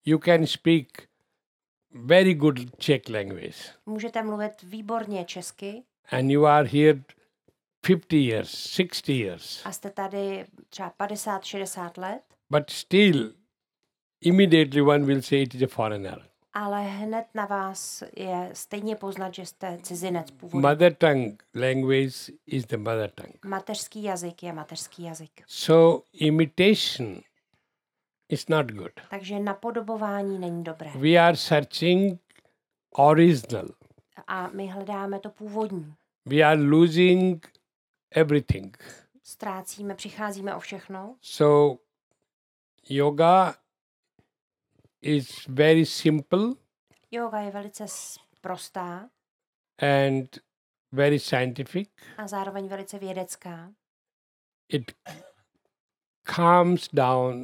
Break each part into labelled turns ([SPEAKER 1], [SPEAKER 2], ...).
[SPEAKER 1] You can speak very good Czech language.
[SPEAKER 2] Můžete mluvit výborně česky
[SPEAKER 1] And you are here 50 years, 60 years.
[SPEAKER 2] a jste tady třeba 50, 60 let,
[SPEAKER 1] But still, immediately one will say it is a foreigner.
[SPEAKER 2] ale hned na vás je stejně poznat, že jste cizinec původu.
[SPEAKER 1] Mother tongue language is the mother tongue.
[SPEAKER 2] Mateřský jazyk je mateřský jazyk.
[SPEAKER 1] So imitation is not good.
[SPEAKER 2] Takže napodobování není dobré.
[SPEAKER 1] We are searching original.
[SPEAKER 2] A my hledáme to původní.
[SPEAKER 1] We are losing everything.
[SPEAKER 2] Ztrácíme, přicházíme o všechno.
[SPEAKER 1] So yoga is very simple
[SPEAKER 2] Yoga je velice prostá
[SPEAKER 1] and very scientific.
[SPEAKER 2] a zároveň velice vědecká.
[SPEAKER 1] It calms down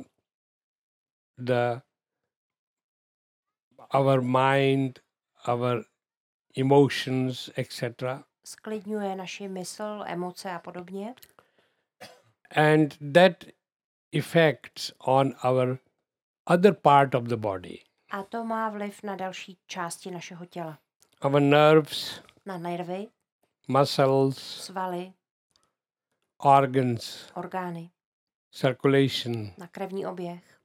[SPEAKER 1] our mind, our emotions, etc.
[SPEAKER 2] Sklidňuje naši mysl, emoce a podobně.
[SPEAKER 1] And that affects on our other part of the body.
[SPEAKER 2] A to má vliv na další části našeho těla.
[SPEAKER 1] Our nerves,
[SPEAKER 2] Na nervy,
[SPEAKER 1] muscles,
[SPEAKER 2] svaly,
[SPEAKER 1] organs,
[SPEAKER 2] orgány,
[SPEAKER 1] circulation,
[SPEAKER 2] na krevní oběh,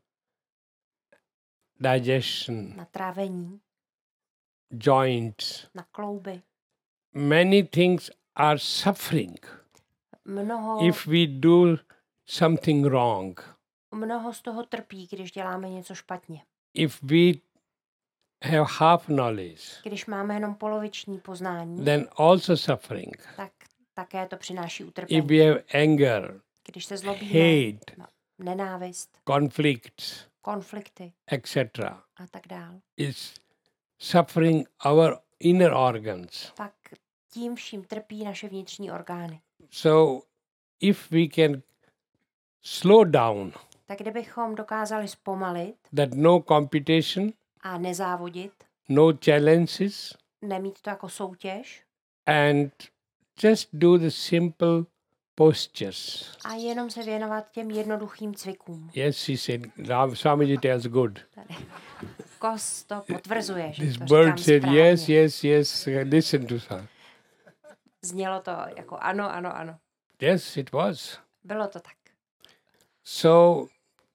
[SPEAKER 1] digestion,
[SPEAKER 2] na trávení,
[SPEAKER 1] joints.
[SPEAKER 2] na klouby.
[SPEAKER 1] Many things are suffering
[SPEAKER 2] Mnoho
[SPEAKER 1] if we do something wrong.
[SPEAKER 2] z toho trpí, když děláme něco špatně.
[SPEAKER 1] If we have half knowledge,
[SPEAKER 2] Když máme jenom poloviční poznání,
[SPEAKER 1] then also suffering.
[SPEAKER 2] tak také to přináší
[SPEAKER 1] If
[SPEAKER 2] utrpení.
[SPEAKER 1] we have anger,
[SPEAKER 2] Když se zlobíme,
[SPEAKER 1] hate,
[SPEAKER 2] nenávist,
[SPEAKER 1] conflicts,
[SPEAKER 2] konflikty
[SPEAKER 1] etc.,
[SPEAKER 2] a tak dál,
[SPEAKER 1] is suffering our inner organs.
[SPEAKER 2] tak tím vším trpí naše vnitřní orgány.
[SPEAKER 1] So if we can slow down,
[SPEAKER 2] Tak kdybychom dokázali zpomalit
[SPEAKER 1] that no competition,
[SPEAKER 2] a nezávodit,
[SPEAKER 1] no challenges,
[SPEAKER 2] nemít to jako soutěž
[SPEAKER 1] and just do the simple postures.
[SPEAKER 2] a jenom se věnovat těm jednoduchým cvikům.
[SPEAKER 1] Yes, he said, Swamiji tells good.
[SPEAKER 2] Tady. Kos to potvrzuje, že
[SPEAKER 1] This
[SPEAKER 2] to
[SPEAKER 1] bird
[SPEAKER 2] říkám
[SPEAKER 1] said,
[SPEAKER 2] správně.
[SPEAKER 1] yes, listen to her.
[SPEAKER 2] Znělo to jako ano.
[SPEAKER 1] Yes, it was.
[SPEAKER 2] Bylo to tak.
[SPEAKER 1] So,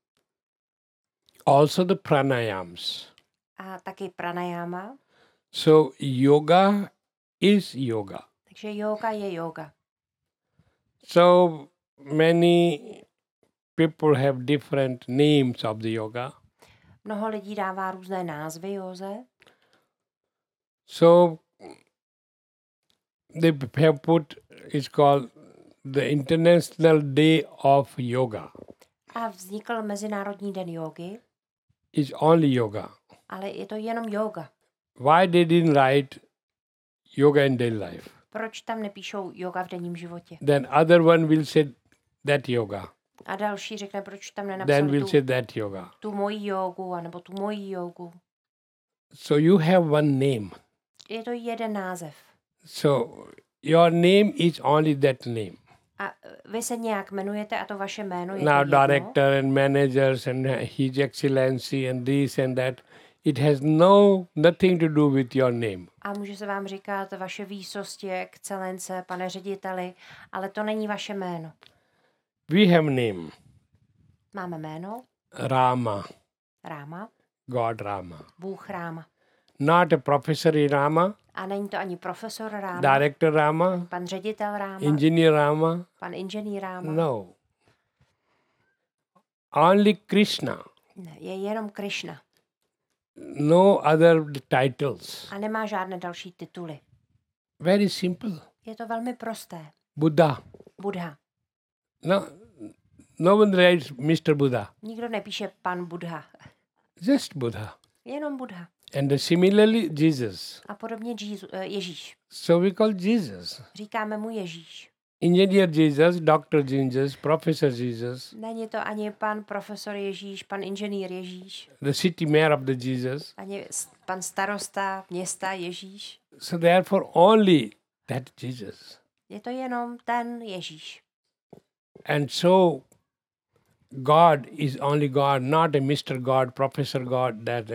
[SPEAKER 1] also the pranayams.
[SPEAKER 2] A taky pranayama.
[SPEAKER 1] So, yoga is yoga.
[SPEAKER 2] Takže yoga je yoga.
[SPEAKER 1] So, many people have different names of the yoga.
[SPEAKER 2] Mnoho lidí dává různé názvy józe.
[SPEAKER 1] So, they have put, it's called the International Day of Yoga.
[SPEAKER 2] A vznikl Mezinárodní den jógy,
[SPEAKER 1] It's only yoga.
[SPEAKER 2] ale je to jenom yoga.
[SPEAKER 1] Why they didn't write yoga in daily life?
[SPEAKER 2] Proč tam nepíšou yoga v denním životě?
[SPEAKER 1] Then other one will say that yoga.
[SPEAKER 2] A další řekne, proč tam
[SPEAKER 1] Then
[SPEAKER 2] nenapsali
[SPEAKER 1] will say that yoga.
[SPEAKER 2] tu moji jogu, anebo tu moji jogu.
[SPEAKER 1] So you have one name.
[SPEAKER 2] Je to jeden název.
[SPEAKER 1] So your name is only that name.
[SPEAKER 2] A vy se nějak jmenujete a to vaše jméno je
[SPEAKER 1] Now
[SPEAKER 2] to jedno.
[SPEAKER 1] director and managers and His Excellency and this and that. It has nothing to do with your name.
[SPEAKER 2] A může se vám říkat vaše výsosti, excelence, pane řediteli, ale to není vaše jméno.
[SPEAKER 1] We have name.
[SPEAKER 2] Máme jméno
[SPEAKER 1] Rama.
[SPEAKER 2] Ráma,
[SPEAKER 1] God Rama.
[SPEAKER 2] Bůh Ráma.
[SPEAKER 1] Not a professor Rama.
[SPEAKER 2] A není to ani profesor Ráma,
[SPEAKER 1] Director Rama.
[SPEAKER 2] pan ředitel Ráma,
[SPEAKER 1] Engineer Rama.
[SPEAKER 2] pan inženýr Ráma.
[SPEAKER 1] No. Only Krishna.
[SPEAKER 2] Ne, je jenom Krishna
[SPEAKER 1] No other titles.
[SPEAKER 2] a nemá žádné další tituly.
[SPEAKER 1] Very simple.
[SPEAKER 2] Je to velmi prosté.
[SPEAKER 1] Buddha.
[SPEAKER 2] Buddha.
[SPEAKER 1] No one writes Mr. Buddha.
[SPEAKER 2] Nikdo nepíše pan Buddha.
[SPEAKER 1] Just Buddha.
[SPEAKER 2] Jenom Buddha.
[SPEAKER 1] And similarly Jesus.
[SPEAKER 2] A podobně Ježíš.
[SPEAKER 1] So we call Jesus.
[SPEAKER 2] Říkáme mu Ježíš.
[SPEAKER 1] Engineer Jesus, Dr. Jesus, Professor Jesus,
[SPEAKER 2] Není to ani pan profesor Ježíš, pan inženýr Ježíš,
[SPEAKER 1] the city mayor of the Jesus.
[SPEAKER 2] ani pan starosta města Ježíš.
[SPEAKER 1] So therefore only that Jesus.
[SPEAKER 2] Je to jenom ten Ježíš.
[SPEAKER 1] And so God is only God, not a Mr. God, Professor God, that